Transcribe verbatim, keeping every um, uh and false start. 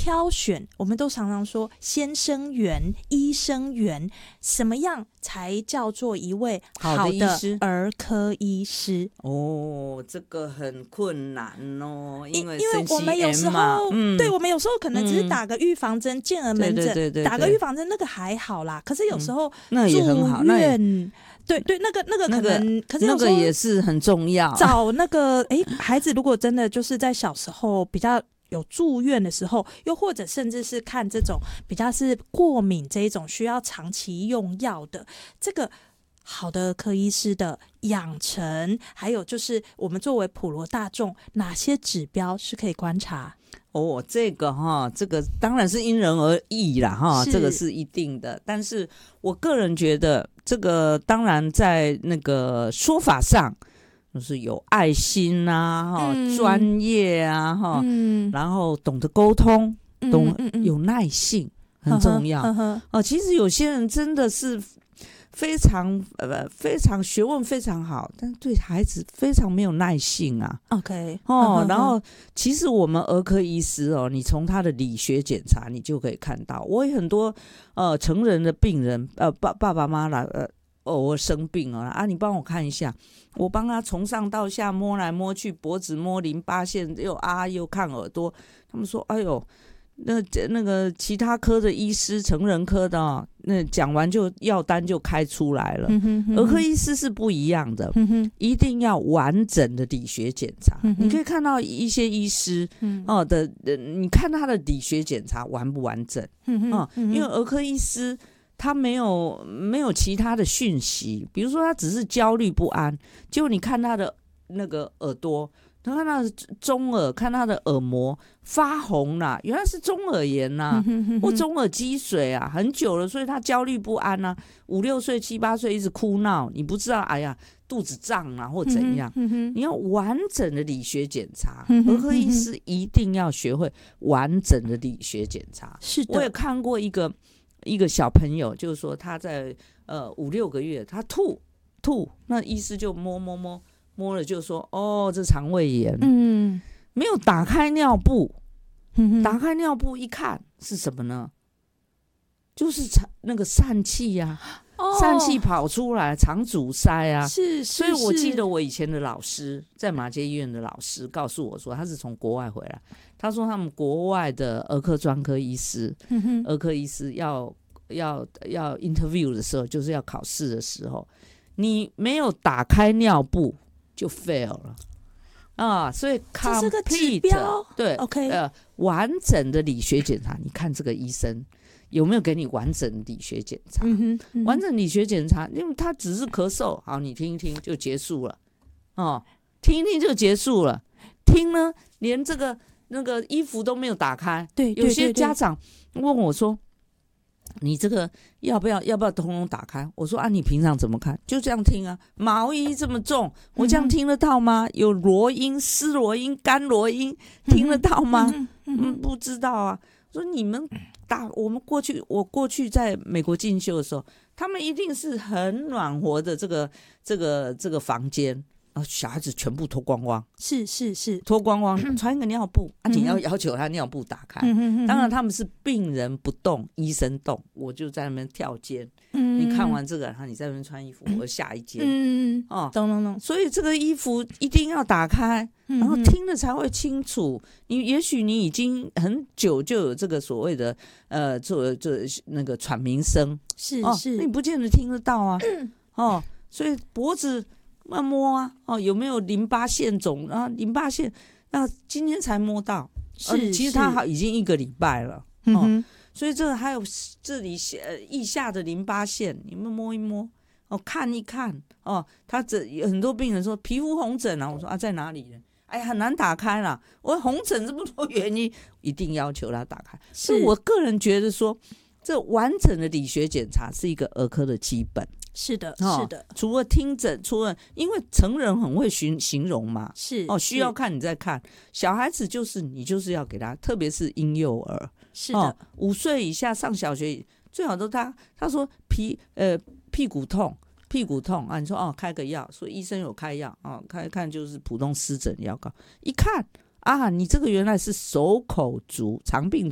挑选，我们都常常说先生缘、医生缘，什么样才叫做一位好的儿科医师？ 哦，这个很困难哦，因为因为我们有时候，嗯、对我们有时候可能只是打个预防针，嗯、健儿门诊对对对对对打个预防针，那个还好啦。可是有时候、嗯、 那也很好，那也对对，那个那个可能， 那個、 可是有时候那个也是很重要。 找那个哎，孩子如果真的就是在小时候比较有住院的时候，又或者甚至是看这种比较是过敏这一种需要长期用药的，这个好的儿科医师的养成，还有就是我们作为普罗大众，哪些指标是可以观察？ 哦，这个哈，这个当然是因人而异啦哈，这个是一定的。但是我个人觉得，这个当然在那个说法上，就是有爱心啊，哈、嗯，专业啊，哈、嗯，然后懂得沟通，懂、嗯嗯嗯、有耐性很重要。呵呵呵哦，其实有些人真的是非常呃非常学问非常好，但是对孩子非常没有耐性啊。 OK， 哦，呵呵然后其实我们儿科医师哦，你从他的理学检查，你就可以看到，我有很多呃成人的病人，呃爸爸爸妈妈来呃偶尔生病了啊，你帮我看一下，我帮他从上到下摸来摸去，脖子摸淋巴腺，又啊又看耳朵，他们说，哎呦。那那个其他科的医师，成人科的、哦，那讲完就药单就开出来了。嗯哼嗯哼儿科医师是不一样的，嗯、一定要完整的理学检查。嗯、你可以看到一些医师、嗯、哦的，你看他的理学检查完不完整？嗯哦、因为儿科医师他没有没有其他的讯息，比如说他只是焦虑不安，结果你看他的那个耳朵。他看他的中耳，看他的耳膜发红啦、啊，原来是中耳炎呐、啊，或中耳积水啊，很久了，所以他焦虑不安啊。五六岁、七八岁一直哭闹，你不知道，哎呀，肚子胀啊或怎样。你要完整的理学检查，儿科医师一定要学会完整的理学检查。 是的， 我也看过一个一个小朋友，就是说他在呃五六个月，他吐吐，那医师就摸摸摸。摸了就说哦，这肠胃炎，嗯，没有打开尿布，嗯、打开尿布一看是什么呢？就是那个疝气呀、啊，哦、疝气跑出来，肠阻塞啊， 是，是所以我记得我以前的老师在马偕医院的老师告诉我说，他是从国外回来，他说他们国外的儿科专科医师，嗯、儿科医师要要要 interview 的时候，就是要考试的时候，你没有打开尿布。就 fail 了啊，所以 complete, 这是个指标， 对 ，OK， 呃，完整的理学检查，你看这个医生有没有给你完整的理学检查？嗯哼嗯哼完整理学检查，因为他只是咳嗽，好，你听一听就结束了，哦，听一听就结束了，听呢，连这个那个衣服都没有打开， 对， 有些家长问我说。你这个要不要要不要通通打开？我说啊，你平常怎么看？就这样听啊。毛衣这么重，我这样听得到吗？有螺音、湿螺音、干螺音，听得到吗？嗯，不知道啊。说你们打我们过去，我过去在美国进修的时候，他们一定是很暖和的这个这个这个房间。啊，小孩子全部脱光光， 是是是， 脱光光，穿一个尿布，啊，你要要求他尿布打开。嗯、当然他们是病人不动，医生动，我就在那边跳间。嗯、你看完这个，然后你在那边穿衣服，我下一间。嗯哦， 懂懂懂。 所以这个衣服一定要打开，然后听了才会清楚。你也许你已经很久就有这个所谓的呃，做做那个喘鸣声， 是是、 哦，你不见得听得到啊。哦，所以脖子。慢摸啊，哦，有没有淋巴腺肿啊？淋巴腺，那今天才摸到， 是、呃、 其实他已经一个礼拜了，嗯、哦，所以这个还有这里呃腋下的淋巴腺，你们摸一摸，哦，看一看，哦，他这有很多病人说皮肤红疹啊，我说啊在哪里呢？哎呀，很难打开啦。我红疹这么多原因，一定要求他打开。所以我个人觉得说，这完整的理学检查是一个儿科的基本。 是的， 哦、 是的。 除了听诊，除了因为成人很会形形容嘛， 是哦，需要看你再看。小孩子就是你就是要给他，特别是婴幼儿， 是的， 哦、五岁以下上小学最好都他他说皮呃屁股痛，屁股痛啊，你说哦开个药，说医生有开药哦，看一看就是普通湿疹药膏，一看啊，你这个原来是手口足肠病